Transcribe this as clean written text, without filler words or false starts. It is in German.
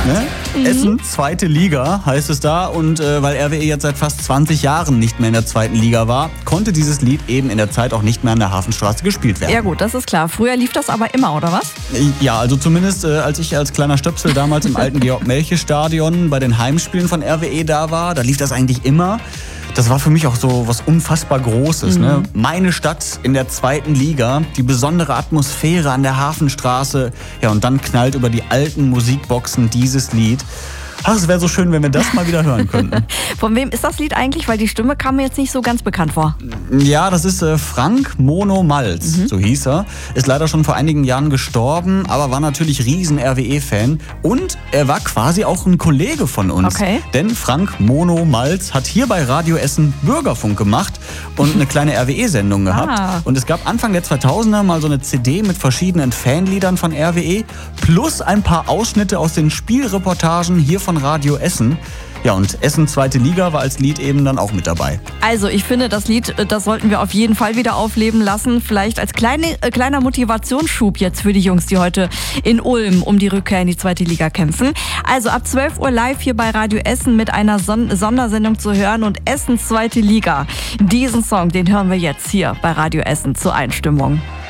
Ne? Essen, zweite Liga heißt es da. Und weil RWE jetzt seit fast 20 Jahren nicht mehr in der zweiten Liga war, konnte dieses Lied eben in der Zeit auch nicht mehr an der Hafenstraße gespielt werden. Ja gut, das ist klar. Früher lief das aber immer, oder was? Ja, also zumindest als ich als kleiner Stöpsel damals im alten Georg-Melche-Stadion bei den Heimspielen von RWE da war, da lief das eigentlich immer. Das war für mich auch so was unfassbar Großes. Ne? Meine Stadt in der zweiten Liga, die besondere Atmosphäre an der Hafenstraße. Ja, und dann knallt über die alten Musikboxen dieses Lied. Ach, es wäre so schön, wenn wir das mal wieder hören könnten. Von wem ist das Lied eigentlich? Weil die Stimme kam mir jetzt nicht so ganz bekannt vor. Ja, das ist Frank Mono Malz, so hieß er. Ist leider schon vor einigen Jahren gestorben, aber war natürlich riesen RWE-Fan. Und er war quasi auch ein Kollege von uns. Okay. Denn Frank Mono Malz hat hier bei Radio Essen Bürgerfunk gemacht und eine kleine RWE-Sendung gehabt. Und es gab Anfang der 2000er mal so eine CD mit verschiedenen Fanliedern von RWE plus ein paar Ausschnitte aus den Spielreportagen hier von Radio Essen. Ja, und Essen zweite Liga war als Lied eben dann auch mit dabei. Also ich finde, das Lied, das sollten wir auf jeden Fall wieder aufleben lassen. Vielleicht als kleiner Motivationsschub jetzt für die Jungs, die heute in Ulm um die Rückkehr in die zweite Liga kämpfen. Also ab 12 Uhr live hier bei Radio Essen mit einer Sondersendung zu hören und Essen zweite Liga. Diesen Song, den hören wir jetzt hier bei Radio Essen zur Einstimmung.